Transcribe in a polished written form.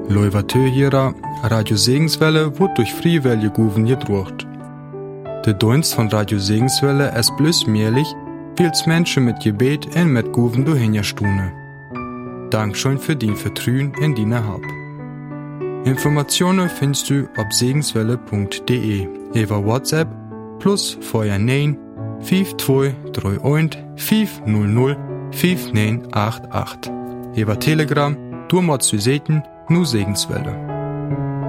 Leuvatö hierer, Radio Segenswelle wird durch Friewelle Guven gedruckt. Der Dienst von Radio Segenswelle ist bloß möglich, weil's Menschen mit Gebet und mit Guven durchhingerstune. Dankeschön für dein Vertrauen in deine Hab. Informationen findest du auf segenswelle.de über WhatsApp plus vorher 9 5231 500 5988. Über Telegram, du machst du sehen, nur Segenswelle.